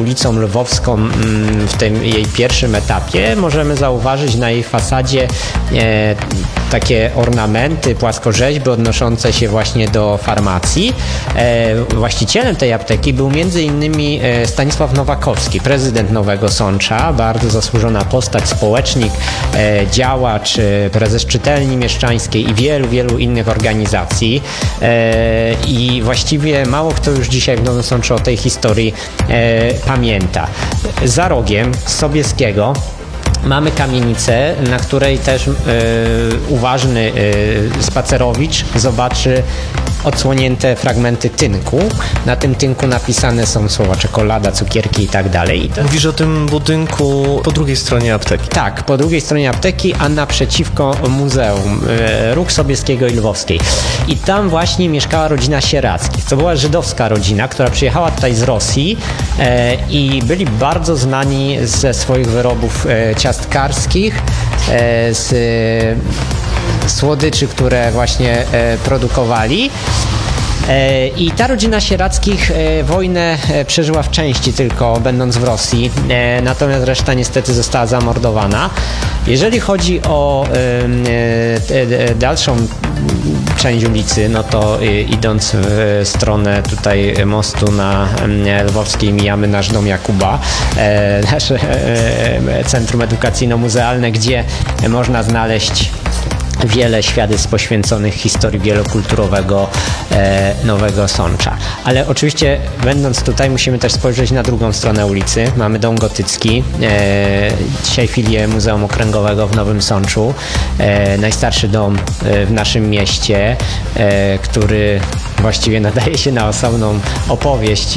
ulicą Lwowską w tym jej pierwszym etapie możemy zauważyć na jej fasadzie takie ornamenty, płaskorzeźby odnoszące się właśnie do farmacji. Właścicielem tej apteki był m.in. Stanisław Nowakowski, prezydent Nowego Sącza, bardzo zasłużona postać, społecznik, działacz, prezes Czytelni Mieszczańskiej i wielu innych organizacji. I właściwie mało kto już dzisiaj w Nowym Sączu o tej historii pamięta. Za rogiem z Sobieskiego mamy kamienicę, na której też uważny spacerowicz zobaczy odsłonięte fragmenty tynku. Na tym tynku napisane są słowa czekolada, cukierki i tak dalej. Mówisz o tym budynku po drugiej stronie apteki. Tak, po drugiej stronie apteki, a naprzeciwko muzeum Róg Sobieskiego i Lwowskiej. I tam właśnie mieszkała rodzina Sierackich. To była żydowska rodzina, która przyjechała tutaj z Rosji i byli bardzo znani ze swoich wyrobów ciastkarskich, z słodyczy, które właśnie produkowali. I ta rodzina Sierackich wojnę przeżyła w części tylko, będąc w Rosji, natomiast reszta niestety została zamordowana. Jeżeli chodzi o dalszą część ulicy, no to idąc w stronę tutaj mostu na Lwowskiej mijamy nasz dom Jakuba, nasze centrum edukacyjno-muzealne, gdzie można znaleźć wiele świadectw poświęconych historii wielokulturowego Nowego Sącza. Ale oczywiście będąc tutaj musimy też spojrzeć na drugą stronę ulicy. Mamy dom gotycki, dzisiaj filię Muzeum Okręgowego w Nowym Sączu. Najstarszy dom w naszym mieście, który właściwie nadaje się na osobną opowieść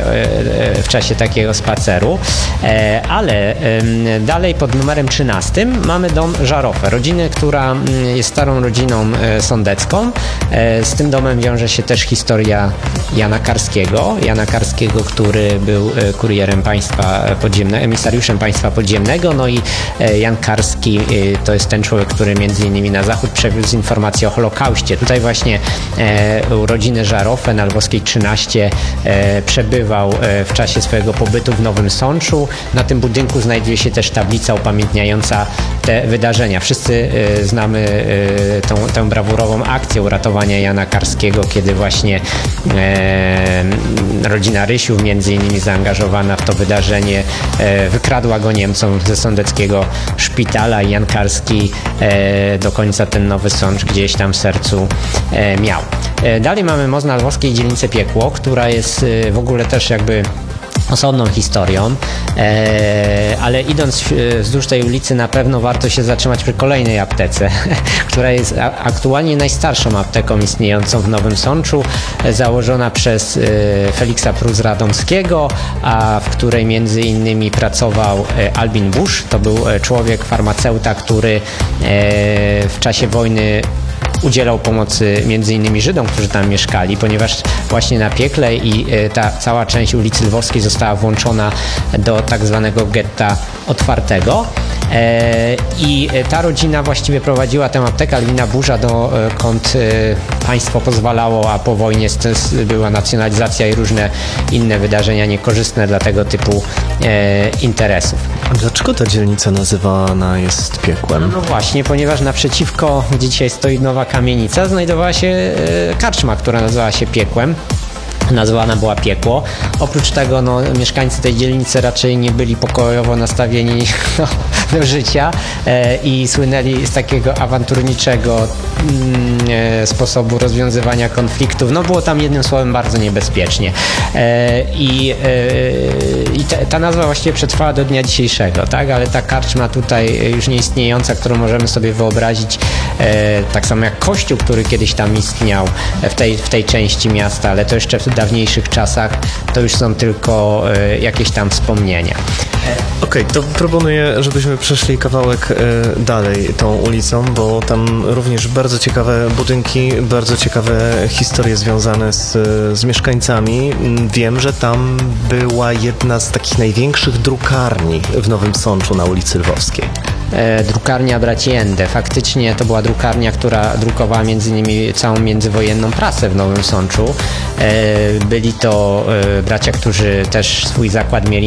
w czasie takiego spaceru. Ale dalej pod numerem 13 mamy dom Żarofę, rodziny, która jest starą rodziną sądecką. Z tym domem wiąże się też historia Jana Karskiego, który był kurierem państwa podziemnego, emisariuszem państwa podziemnego. No i Jan Karski to jest ten człowiek, który między innymi na zachód przewiózł informacje o Holokauście. Tutaj właśnie u rodziny Żarofę na Lwowskiej 13 przebywał w czasie swojego pobytu w Nowym Sączu. Na tym budynku znajduje się też tablica upamiętniająca te wydarzenia. Wszyscy znamy tę brawurową akcję uratowania Jana Karskiego, kiedy właśnie rodzina Rysiów, między innymi zaangażowana w to wydarzenie, wykradła go Niemcom ze sądeckiego szpitala i Jan Karski do końca ten Nowy Sącz gdzieś tam w sercu miał. Dalej mamy most na Lwowskiej, dzielnicę Piekło, która jest w ogóle też jakby osobną historią, ale idąc wzdłuż tej ulicy na pewno warto się zatrzymać przy kolejnej aptece, która jest aktualnie najstarszą apteką istniejącą w Nowym Sączu, założona przez Feliksa Prus-Radomskiego, a w której między innymi pracował Albin Busch. To był człowiek, farmaceuta, który w czasie wojny udzielał pomocy m.in. Żydom, którzy tam mieszkali, ponieważ właśnie na Piekle i ta cała część ulicy Lwowskiej została włączona do tak zwanego getta otwartego. I ta rodzina właściwie prowadziła tę aptekę Albina Buscha, dokąd państwo pozwalało, a po wojnie była nacjonalizacja i różne inne wydarzenia niekorzystne dla tego typu interesów. A dlaczego ta dzielnica nazywana jest Piekłem? No właśnie, ponieważ naprzeciwko, gdzie dzisiaj stoi nowa kamienica, znajdowała się karczma, która nazywała się Piekłem. Nazwana była Piekło. Oprócz tego mieszkańcy tej dzielnicy raczej nie byli pokojowo nastawieni do życia i słynęli z takiego awanturniczego sposobu rozwiązywania konfliktów. Było tam jednym słowem bardzo niebezpiecznie. I ta nazwa właściwie przetrwała do dnia dzisiejszego, tak? Ale ta karczma tutaj już nieistniejąca, którą możemy sobie wyobrazić, tak samo jak kościół, który kiedyś tam istniał w tej części miasta, ale to jeszcze w dawniejszych czasach, to już są tylko jakieś tam wspomnienia. Okej, to proponuję, żebyśmy przeszli kawałek dalej tą ulicą, bo tam również bardzo ciekawe budynki, bardzo ciekawe historie związane z mieszkańcami. Wiem, że tam była jedna z takich największych drukarni w Nowym Sączu na ulicy Lwowskiej. Drukarnia braci Ende. Faktycznie to była drukarnia, która drukowała m.in. całą międzywojenną prasę w Nowym Sączu. Byli to bracia, którzy też swój zakład mieli